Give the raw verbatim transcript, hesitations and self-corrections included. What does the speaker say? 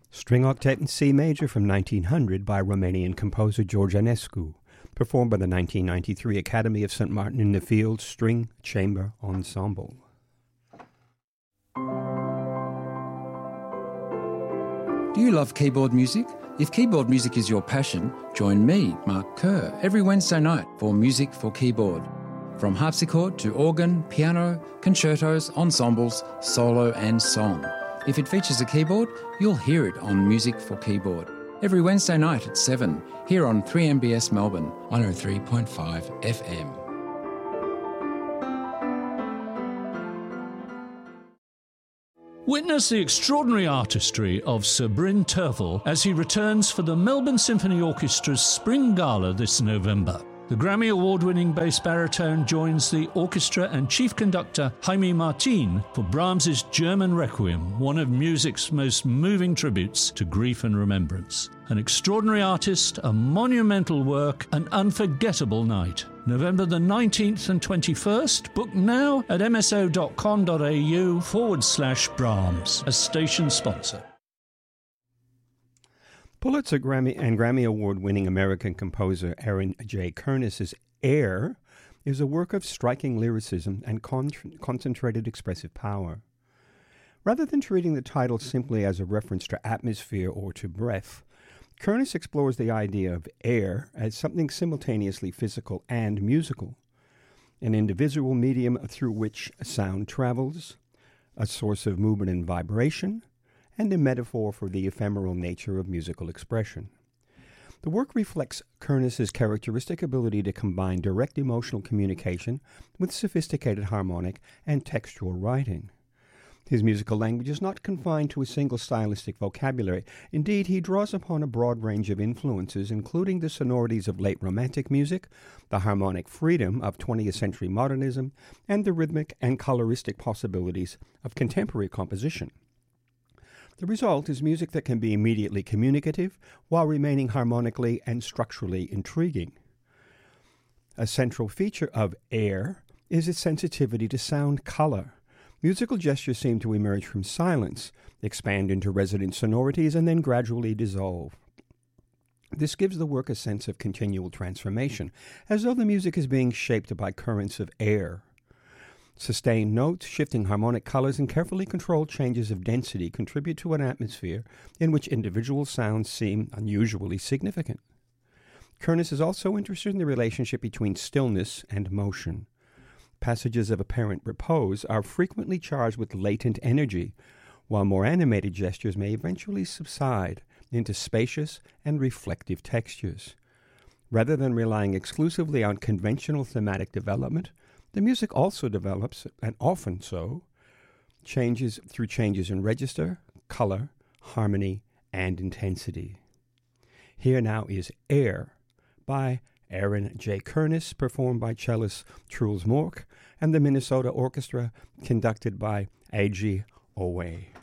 String Octet in C Major from nineteen hundred by Romanian composer George Enescu, performed by the nineteen ninety-three Academy of Saint Martin in the Fields String Chamber Ensemble. Do you love keyboard music? If keyboard music is your passion, join me, Mark Kerr, every Wednesday night for Music for Keyboard. From harpsichord to organ, piano, concertos, ensembles, solo and song. If it features a keyboard, you'll hear it on Music for Keyboard. Every Wednesday night at seven, here on three M B S Melbourne, one oh three point five F M. Witness the extraordinary artistry of Sir Bryn Terfel as he returns for the Melbourne Symphony Orchestra's Spring Gala this November. The Grammy Award-winning bass baritone joins the orchestra and chief conductor Jaime Martin for Brahms's German Requiem, one of music's most moving tributes to grief and remembrance. An extraordinary artist, a monumental work, an unforgettable night. November the nineteenth and twenty-first. Book now at mso.com.au forward slash Brahms, a station sponsor. Pulitzer Grammy and Grammy Award-winning American composer Aaron J. Kernis's Air is a work of striking lyricism and con- concentrated expressive power. Rather than treating the title simply as a reference to atmosphere or to breath, Kernis explores the idea of air as something simultaneously physical and musical, an indivisible medium through which sound travels, a source of movement and vibration, and a metaphor for the ephemeral nature of musical expression. The work reflects Kernis's characteristic ability to combine direct emotional communication with sophisticated harmonic and textual writing. His musical language is not confined to a single stylistic vocabulary. Indeed, he draws upon a broad range of influences, including the sonorities of late Romantic music, the harmonic freedom of twentieth century modernism, and the rhythmic and coloristic possibilities of contemporary composition. The result is music that can be immediately communicative while remaining harmonically and structurally intriguing. A central feature of Air is its sensitivity to sound color. Musical gestures seem to emerge from silence, expand into resonant sonorities, and then gradually dissolve. This gives the work a sense of continual transformation, as though the music is being shaped by currents of air. Sustained notes, shifting harmonic colors, and carefully controlled changes of density contribute to an atmosphere in which individual sounds seem unusually significant. Kernis is also interested in the relationship between stillness and motion. Passages of apparent repose are frequently charged with latent energy, while more animated gestures may eventually subside into spacious and reflective textures. Rather than relying exclusively on conventional thematic development, the music also develops, and often so, changes through changes in register, color, harmony, and intensity. Here now is Air by Aaron J. Kernis, performed by cellist Truls Mork and the Minnesota Orchestra, conducted by A G Owe.